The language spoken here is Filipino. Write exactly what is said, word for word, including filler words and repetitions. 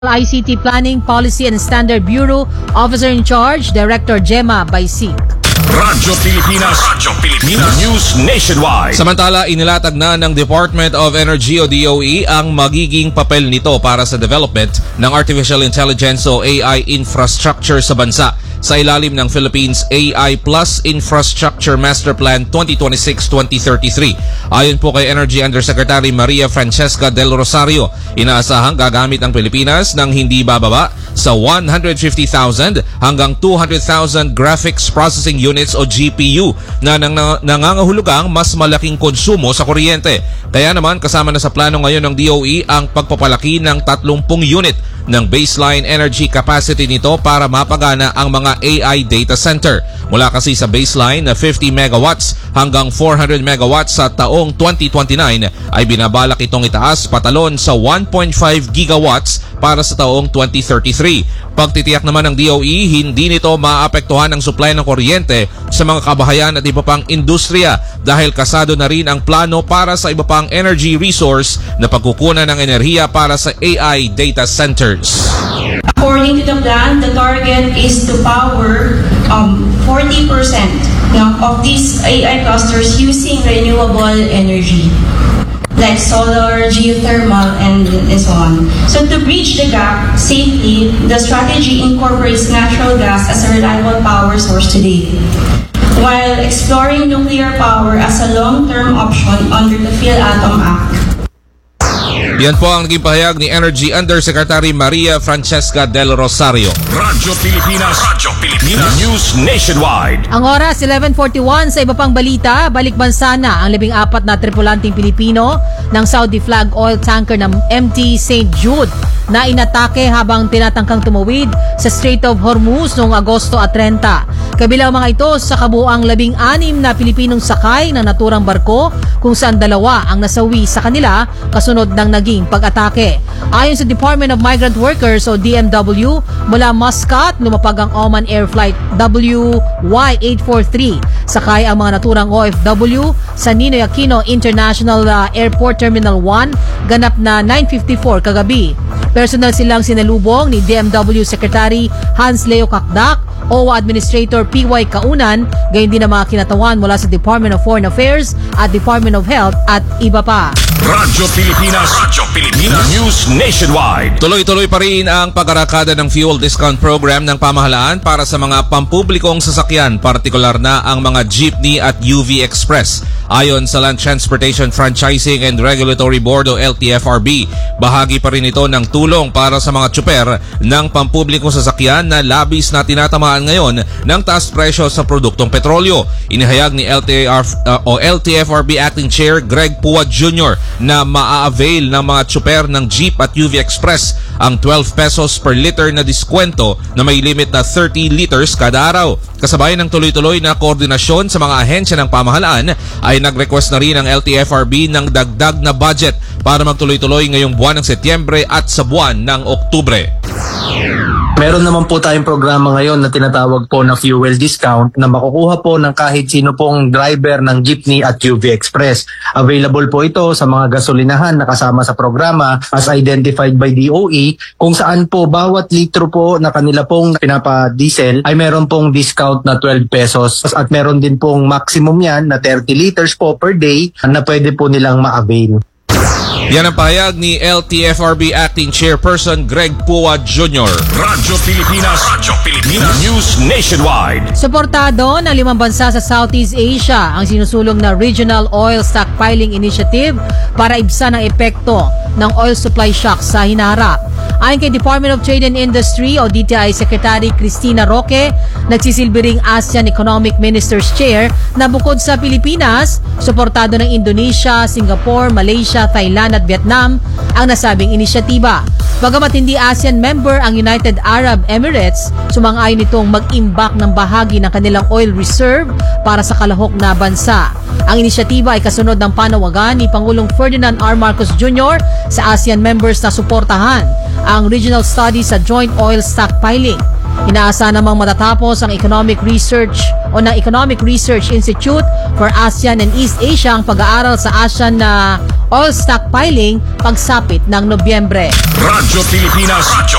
I C T Planning, Policy and Standard Bureau, Officer in Charge, Director Gemma Baisik. Radyo Pilipinas, Radyo Pilipinas, News Nationwide. Samantala, inilatag na ng Department of Energy o D O E ang magiging papel nito para sa development ng Artificial Intelligence o A I infrastructure sa bansa sa ilalim ng Philippines A I Plus Infrastructure Master Plan twenty twenty-six to twenty thirty-three. Ayon po kay Energy Undersecretary Maria Francesca Del Rosario, inaasahang gagamit ang Pilipinas ng hindi bababa sa one hundred fifty thousand hanggang two hundred thousand graphics processing units o G P U na nang nangangahulugang mas malaking konsumo sa kuryente. Kaya naman kasama na sa plano ngayon ng D O E ang pagpapalaki ng thirty unit ng baseline energy capacity nito para mapagana ang mga A I data center. Mula kasi sa baseline na fifty megawatts hanggang four hundred megawatts sa taong twenty twenty-nine ay binabalak itong itaas patalon sa one point five gigawatts para sa taong twenty thirty-three. Pagtitiyak naman ng D O E, hindi nito maapektuhan ang supply ng kuryente sa mga kabahayan at iba pang industriya dahil kasado na rin ang plano para sa iba pang energy resource na pagkukunan ng enerhiya para sa A I data centers. According to the plan, the target is to power um, forty percent no, of these A I clusters using renewable energy, like solar, geothermal, and, and so on. So to bridge the gap safely, the strategy incorporates natural gas as a reliable power source today, while exploring nuclear power as a long-term option under the PhilAtом Act. Yan po ang naging pahayag ni Energy Undersecretary Maria Francesca Del Rosario. Radyo Pilipinas, Radyo Pilipinas, News Nationwide. Ang oras, eleven forty-one. Sa iba pang balita, balik bansa na ang labing apat na tripulanting Pilipino ng Saudi flag oil tanker ng M T Saint Jude na inatake habang tinatangkang tumawid sa Strait of Hormuz noong Agosto at thirty. Kabilang mga ito sa kabuuang labing anim na Pilipinong sakay ng naturang barko kung saan dalawa ang nasawi sa kanila kasunod ng naging pag-atake. Ayon sa Department of Migrant Workers o D M W, mula Muscat, lumapag ang Oman Air Flight W Y eight forty-three. Sakay ang mga naturang O F W sa Ninoy Aquino International uh, Airport Terminal one, ganap na nine fifty-four kagabi. Personal silang sinalubong ni D M W Secretary Hans Leo Kakdak, O W A Administrator P Y Kaunan, gayon din ang mga kinatawan mula sa Department of Foreign Affairs at Department of Health at iba pa. Radyo Pilipinas, Radyo Pilipinas, News Nationwide. Tuloy-tuloy pa rin ang pag-arakada ng fuel discount program ng pamahalaan para sa mga pampublikong sasakyan, partikular na ang mga jeepney at U V Express. Ayon sa Land Transportation Franchising and Regulatory Board o L T F R B, bahagi pa rin ito ng tulong para sa mga tsuper ng pampublikong sasakyan na labis na tinatamaan ngayon ng taas presyo sa produktong petrolyo. Inihayag ni L T F, uh, o L T F R B Acting Chair Greg Pua Junior na maa-avail ng mga tsuper ng Jeep at U V Express ang twelve pesos per liter na diskwento na may limit na thirty liters kada araw. Kasabay ng tuloy-tuloy na koordinasyon sa mga ahensya ng pamahalaan ay nag-request na rin ang L T F R B ng dagdag na budget para magtuloy-tuloy ngayong buwan ng Setyembre at sa buwan ng Oktubre. Meron naman po tayong programa ngayon na tinatawag po na fuel discount na makukuha po ng kahit sino pong driver ng jeepney at U V Express. Available po ito sa mga gasolinahan na kasama sa programa as identified by D O E, kung saan po bawat litro po na kanila pong pinapa-diesel ay meron pong discount na twelve pesos at meron din pong maximum yan na thirty liters po per day na pwede po nilang ma-avail. Yan ang pahayag ni L T F R B Acting Chairperson Greg Pua Junior Radyo Pilipinas, Radyo Pilipinas, News Nationwide. Suportado ng limang bansa sa Southeast Asia ang sinusulong na Regional Oil Stockpiling Initiative para ibsan ang epekto ng oil supply shock sa hinaharap. Ayon kay Department of Trade and Industry o D T I Secretary Cristina Roque, nagsisilbi ring ASEAN Economic Ministers Chair na bukod sa Pilipinas, suportado ng Indonesia, Singapore, Malaysia, Thailand at Vietnam ang nasabing inisyatiba. Bagamat hindi ASEAN member ang United Arab Emirates, sumang-ayon nitong mag-imbak ng bahagi ng kanilang oil reserve para sa kalahok na bansa. Ang inisyatiba ay kasunod ng panawagan ni Pangulong Ferdinand R. Marcos Junior sa ASEAN members na suportahan ang regional study sa joint oil stockpiling. Inaasa namang matatapos ang Economic Research o ng Economic Research Institute for ASEAN and East Asia ang pag-aaral sa ASEAN na oil stockpiling pagsapit ng Nobyembre. Radyo Pilipinas. Radyo